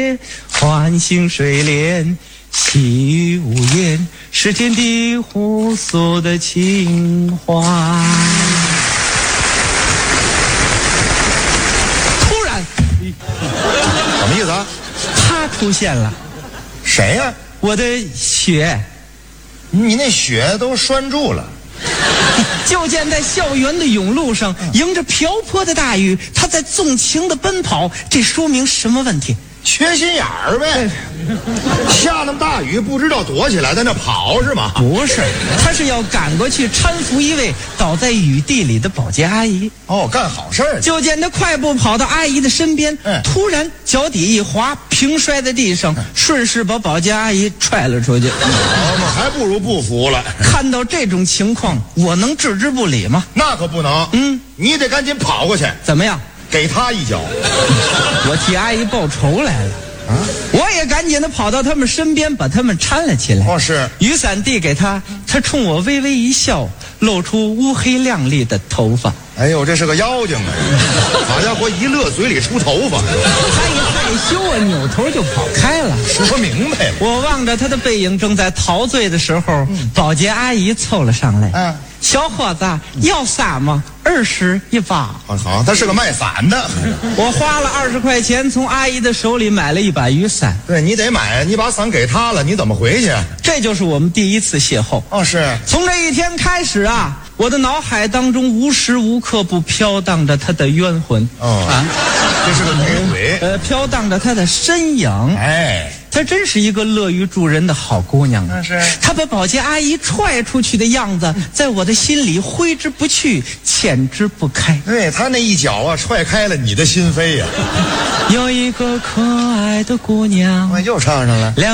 唤醒睡莲，细雨无言，是天地互诉的情话。突然， 什么意思啊？ 他出现了。 谁呀？ 我的雪。 你那雪都拴住了。 就见在校园的甬路上，迎着瓢泼的大雨，他在纵情的奔跑。这说明什么问题？ 缺心眼儿呗。下那么大雨，不知道躲起来，在那跑是吗？ 不是，他是要赶过去搀扶一位倒在雨地里的保洁阿姨。 哦，干好事儿。 就见他快步跑到阿姨的身边，突然脚底一滑，平摔在地上，顺势把保洁阿姨踹了出去。 我们还不如不服了。 看到这种情况，我能置之不理吗？ 那可不能。你得赶紧跑过去。 怎么样？ 给他一脚。 我替阿姨报仇来了。我也赶紧的跑到他们身边，把他们搀了起来。 哦，是。 雨伞递给他，他冲我微微一笑，露出乌黑亮丽的头发。 哎呦，这是个妖精啊！好家伙，一乐嘴里出头发。 他一害羞啊，扭头就跑开了。 说明白了。 我望着他的背影，正在陶醉的时候，保洁阿姨凑了上来。小伙子，要伞吗？20一把。 好，他是个卖伞的。 我花了20块钱从阿姨的手里买了一把雨伞。 对，你得买，你把伞给他了，你怎么回去？ 这就是我们第一次邂逅。 哦，是。 从这一天开始啊，我的脑海当中无时无刻不飘荡着他的冤魂。 这是个女鬼。 飘荡着他的身影。 哎。 她真是一个乐于助人的好姑娘。 那是。 她把保洁阿姨踹出去的样子，在我的心里挥之不去，遣之不开。 对，她那一脚啊，踹开了你的心扉呀。 有一个可爱的姑娘， 又唱上了。